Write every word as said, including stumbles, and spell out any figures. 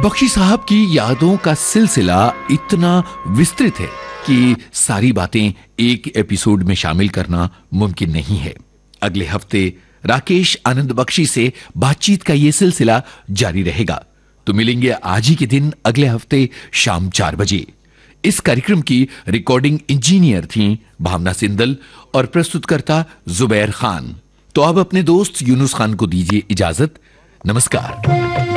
बख्शी साहब की यादों का सिलसिला इतना विस्तृत है कि सारी बातें एक एपिसोड में शामिल करना मुमकिन नहीं है। अगले हफ्ते राकेश आनंद बख्शी से बातचीत का यह सिलसिला जारी रहेगा। तो मिलेंगे आज ही के दिन अगले हफ्ते शाम चार बजे। इस कार्यक्रम की रिकॉर्डिंग इंजीनियर थी भावना सिंदल और प्रस्तुतकर्ता जुबैर खान। तो अब अपने दोस्त यूनुस खान को दीजिए इजाजत। नमस्कार।